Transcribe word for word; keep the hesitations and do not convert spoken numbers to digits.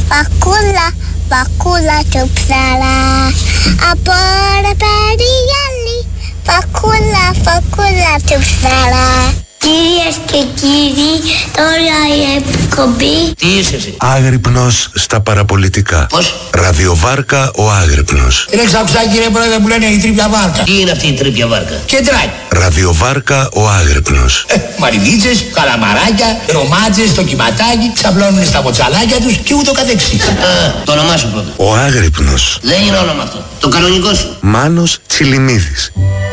Φακούλα, φακούλα του ψαρά. Από ρε περιγυάλι. Φακούλα, φακούλα του ψαρά. Κυρίες και κύριοι, τώρα η εκπομπή. Τι είσαι εσύ? Άγρυπνος στα παραπολιτικά. Πώς? Ραδιοβάρκα ο Άγρυπνος. Δεν έχεις ακούσει, κύριε Πρόεδρε, που λένε η τρίπια βάρκα? Τι είναι αυτή η τρίπια βάρκα? Κεντράκι. Ραδιοβάρκα ο Άγρυπνος. Ε, μαριδίτσες, καλαμαράκια, ρομάτζες, το κυματάκι, ξαπλώνουν στα ποτσαλάκια τους και ούτω καθεξής. Α, το όνομά σου πρώτα. Ο Άγρυπνος. Δεν είναι όνομα αυτό. Το κανονικό σου. Μάνος Τσιλιμίδης.